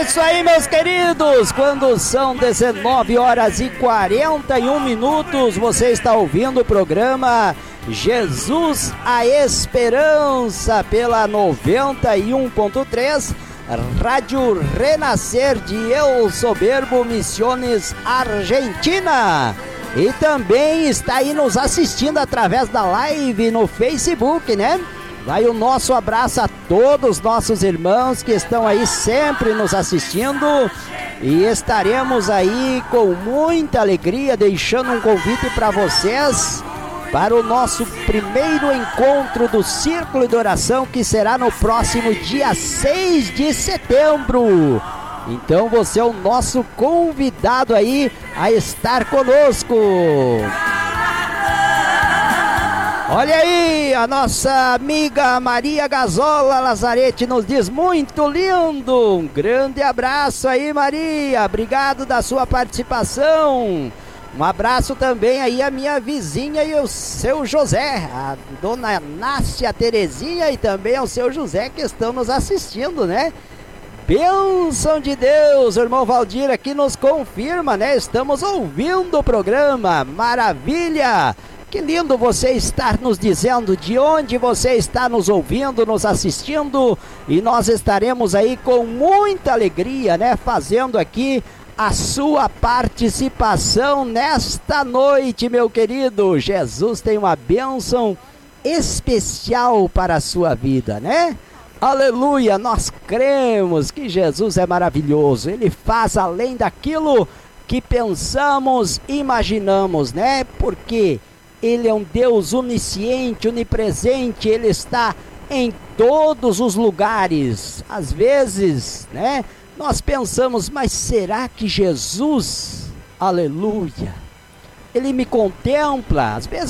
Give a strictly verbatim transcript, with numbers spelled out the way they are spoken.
Isso aí, meus queridos, quando são dezenove horas e quarenta e um minutos, você está ouvindo o programa Jesus a Esperança pela noventa e um ponto três, Rádio Renascer de El Soberbo, Misiones, Argentina. E também está aí nos assistindo através da live no Facebook, né? Vai o nosso abraço a todos os nossos irmãos que estão aí sempre nos assistindo. E estaremos aí com muita alegria deixando um convite para vocês para o nosso primeiro encontro do Círculo de Oração, que será no próximo dia seis de setembro. Então você é o nosso convidado aí a estar conosco. Olha aí, a nossa amiga Maria Gazola Lazarete nos diz: muito lindo. Um grande abraço aí, Maria, obrigado da sua participação. Um abraço também aí a minha vizinha e o seu José, a dona Nácia Terezinha, e também ao seu José, que estão nos assistindo, né? Bênção de Deus, o irmão Valdir aqui nos confirma, né? Estamos ouvindo o programa, maravilha! Que lindo você estar nos dizendo de onde você está nos ouvindo, nos assistindo, e nós estaremos aí com muita alegria, né? Fazendo aqui a sua participação nesta noite, meu querido. Jesus tem uma bênção especial para a sua vida, né? Aleluia, nós cremos que Jesus é maravilhoso, Ele faz além daquilo que pensamos, imaginamos, né? Porque Ele é um Deus onisciente, onipresente, Ele está em todos os lugares. Às vezes, né, nós pensamos, mas será que Jesus, aleluia, Ele me contempla? Às vezes